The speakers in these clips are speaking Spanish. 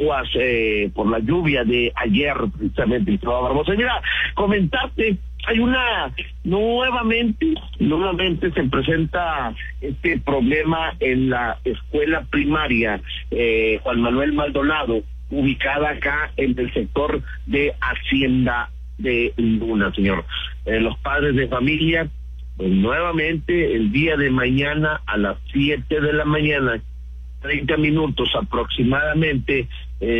aguas por la lluvia de ayer, precisamente, estimado Barbosa. Mira, comentarte, hay nuevamente se presenta este problema en la escuela primaria Juan Manuel Maldonado, ubicada acá en el sector de Hacienda de Luna, señor. Los padres de familia, pues nuevamente el día de mañana a las 7 de la mañana, 30 minutos aproximadamente,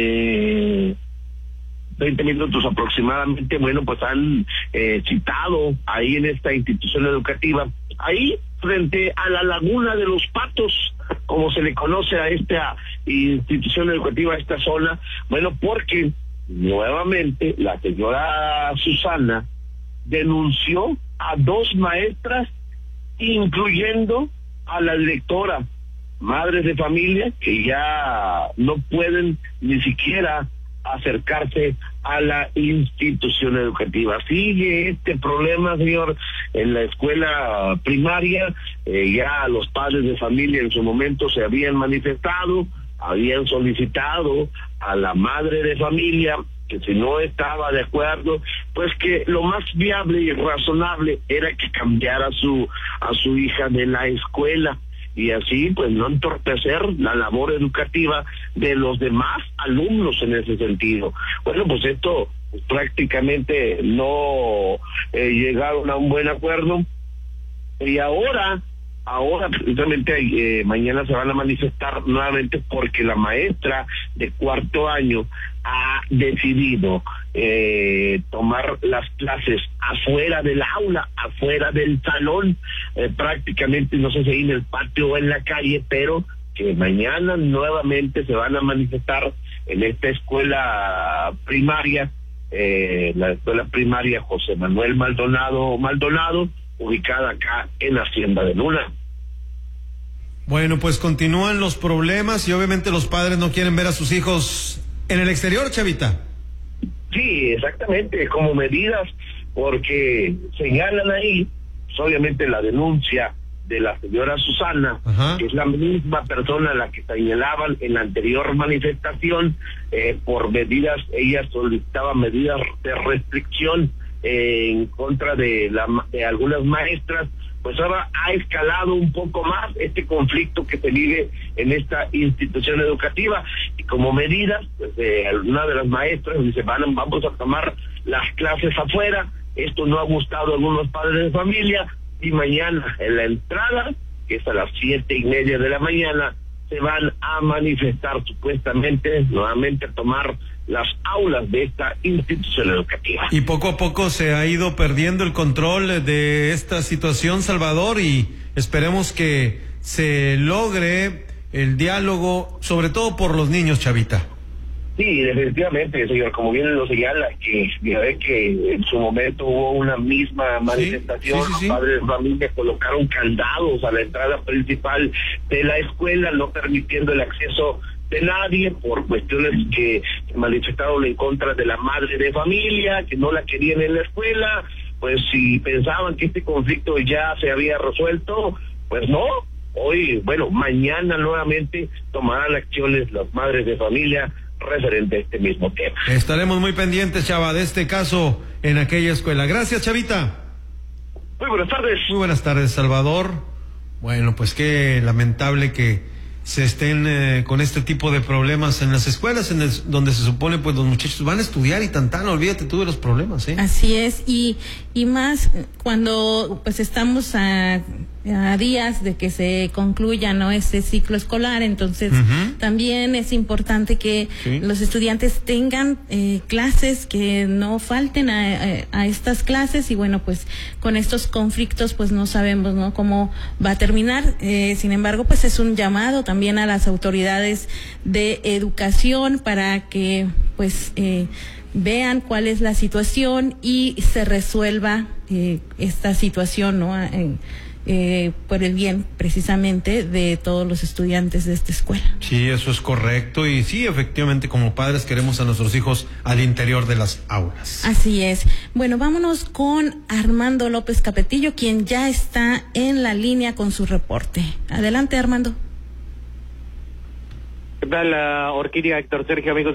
bueno, pues han citado ahí en esta institución educativa, ahí frente a la Laguna de los Patos, como se le conoce a esta institución educativa, a esta zona, bueno, porque nuevamente la señora Susana denunció a 2 maestras, incluyendo a la directora, madres de familia que ya no pueden ni siquiera acercarse a la institución educativa. Sigue este problema, señor, en la escuela primaria. Ya los padres de familia en su momento se habían manifestado, habían solicitado a la madre de familia que si no estaba de acuerdo, pues que lo más viable y razonable era que cambiara a su hija de la escuela, y así pues no entorpecer la labor educativa de los demás alumnos en ese sentido. Bueno, pues esto pues, prácticamente no llegaron a un buen acuerdo, y ahora precisamente mañana se van a manifestar nuevamente porque la maestra de 4º año ha decidido tomar las clases afuera del aula, afuera del salón, prácticamente no sé si en el patio o en la calle, pero que mañana nuevamente se van a manifestar en esta escuela primaria, la escuela primaria José Manuel Maldonado, ubicada acá en Hacienda de Luna. Bueno, pues continúan los problemas y obviamente los padres no quieren ver a sus hijos en el exterior, Chavita. Sí, exactamente, como medidas, porque señalan ahí, pues obviamente la denuncia de la señora Susana, que es la misma persona a la que señalaban en la anterior manifestación, por medidas, ella solicitaba medidas de restricción en contra de algunas maestras, pues ahora ha escalado un poco más este conflicto que se vive en esta institución educativa, y como medidas, pues alguna de las maestras dice, vamos a tomar las clases afuera. Esto no ha gustado a algunos padres de familia, y mañana en la entrada, que es a las 7:30 de la mañana, se van a manifestar supuestamente nuevamente a tomar las aulas de esta institución educativa. Y poco a poco se ha ido perdiendo el control de esta situación, Salvador, y esperemos que se logre el diálogo, sobre todo por los niños, Chavita. Sí, definitivamente, señor, como bien lo señala, que ya ve que en su momento hubo una misma manifestación, sí. Los padres de familia colocaron candados a la entrada principal de la escuela, no permitiendo el acceso de nadie por cuestiones que manifestaron en contra de la madre de familia, que no la querían en la escuela. Pues si pensaban que este conflicto ya se había resuelto, pues no. Hoy, bueno, mañana nuevamente tomarán acciones las madres de familia referente a este mismo tema. Estaremos muy pendientes, Chava, de este caso en aquella escuela. Gracias, Chavita. Muy buenas tardes. Muy buenas tardes, Salvador. Bueno, pues qué lamentable que se estén con este tipo de problemas en las escuelas, donde se supone pues los muchachos van a estudiar y olvídate tú de los problemas, ¿eh? Así es, y más cuando pues estamos a días de que se concluya, ¿no?, este ciclo escolar. Entonces también es importante que los estudiantes tengan clases, que no falten a estas clases, y bueno, pues con estos conflictos pues no sabemos, ¿no?, cómo va a terminar. Sin embargo, pues es un llamado también a las autoridades de educación para que pues vean cuál es la situación y se resuelva esta situación, ¿no?, por el bien precisamente de todos los estudiantes de esta escuela. Sí, eso es correcto, y sí, efectivamente, como padres queremos a nuestros hijos al interior de las aulas. Así es. Bueno, vámonos con Armando López Capetillo, quien ya está en la línea con su reporte. Adelante, Armando. ¿Qué tal, Orquídea, Héctor, Sergio, amigos?